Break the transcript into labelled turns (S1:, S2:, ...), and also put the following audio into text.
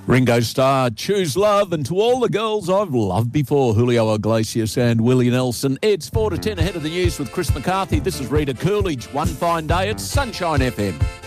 S1: Ringo Starr, Choose Love, and to all the girls I've loved before, Julio Iglesias and Willie Nelson. It's 4 to 10 ahead of the news with Chris McCarthy. This is Rita Coolidge. One fine day at Sunshine FM.